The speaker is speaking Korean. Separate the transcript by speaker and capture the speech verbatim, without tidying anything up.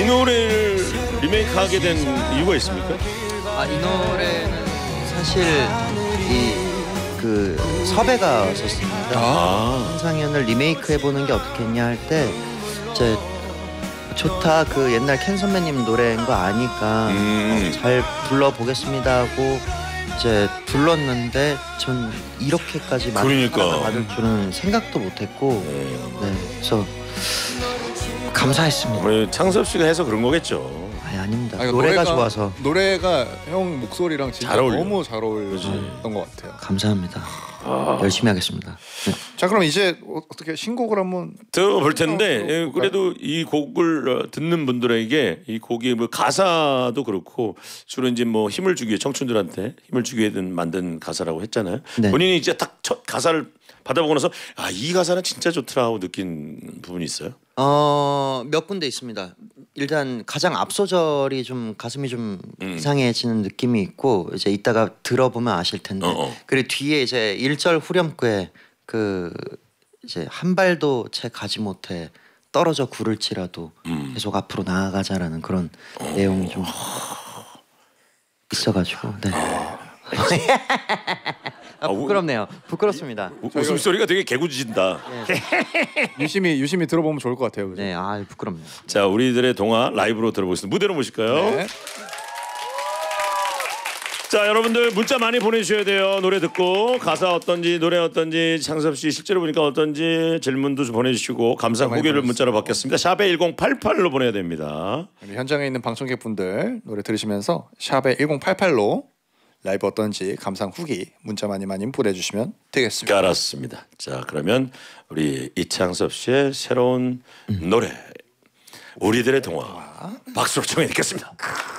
Speaker 1: 노래를 리메이크하게 된 이유가 있습니까?
Speaker 2: 아, 이 노래는 사실 이 그 섭외가 왔었습니다.
Speaker 1: 아.
Speaker 2: 한상현을 리메이크 해보는 게 어떻겠냐 할 때 이제 좋다, 그 옛날 켄 선배님 노래인 거 아니까
Speaker 1: 음.
Speaker 2: 어, 잘 불러보겠습니다 하고 이제 불렀는데 전 이렇게까지 많은
Speaker 1: 그러니까.
Speaker 2: 사랑을 받을 줄은 생각도 못했고
Speaker 1: 네.
Speaker 2: 네, 그래서 감사했습니다.
Speaker 1: 우리 창섭 씨가 해서 그런 거겠죠.
Speaker 2: 아니, 아닙니다.
Speaker 3: 아니,
Speaker 2: 노래가, 좋아서.
Speaker 3: 노래가 형 목소리랑 진짜
Speaker 1: 잘 어울려.
Speaker 3: 너무 잘 어울렸던 것 같아요.
Speaker 2: 감사합니다.
Speaker 1: 아.
Speaker 2: 열심히 하겠습니다. 네.
Speaker 3: 자, 그럼 이제 어떻게 신곡을 한번
Speaker 1: 들어볼 텐데 예,
Speaker 3: 들어볼까요?
Speaker 1: 그래도 이 곡을 어, 듣는 분들에게 이 곡이 뭐 가사도 그렇고 주로 이제 뭐 힘을 주기 위해, 청춘들한테 힘을 주기 위해 만든 가사라고 했잖아요.
Speaker 2: 네.
Speaker 1: 본인이 이제 딱 첫 가사를 받아보고 나서 아, 이 가사는 진짜 좋더라 하고 느낀 부분이 있어요?
Speaker 2: 어, 몇 군데 있습니다. 일단 가장 앞소절이 좀 가슴이 좀
Speaker 1: 음.
Speaker 2: 이상해지는 느낌이 있고 이제 이따가 들어보면 아실 텐데.
Speaker 1: 어어.
Speaker 2: 그리고 뒤에 이제 일 절 후렴구에 그 이제 한 발도 채 가지 못해 떨어져 구를지라도
Speaker 1: 음.
Speaker 2: 계속 앞으로 나아가자라는 그런
Speaker 1: 어.
Speaker 2: 내용이 좀 있어가지고. 네. 아, 부끄럽네요. 부끄럽습니다.
Speaker 1: 우- 웃음소리가 되게 개구지진다.
Speaker 3: 유심히 유심히 들어보면 좋을 것 같아요. 그죠?
Speaker 2: 네, 아 부끄럽네요.
Speaker 1: 자, 우리들의 동화 라이브로 들어보겠습니다. 무대로 모실까요?
Speaker 3: 네.
Speaker 1: 자, 여러분들 문자 많이 보내주셔야 돼요. 노래 듣고 가사 어떤지, 노래 어떤지, 창섭 씨 실제로 보니까 어떤지 질문도 좀 보내주시고 감사
Speaker 3: 많이
Speaker 1: 후기를
Speaker 3: 보내주세요.
Speaker 1: 문자로 받겠습니다. 샵에 일공팔팔로 보내야 됩니다.
Speaker 3: 우리 현장에 있는 방청객분들 노래 들으시면서 샵에 일공팔팔로 라이브 어떤지 감상 후기 문자 많이 많이 보내주시면 되겠습니다.
Speaker 1: 알았습니다. 자, 그러면 우리 이창섭 씨의 새로운 노래 우리들의 동화 박수로 청해 듣겠습니다.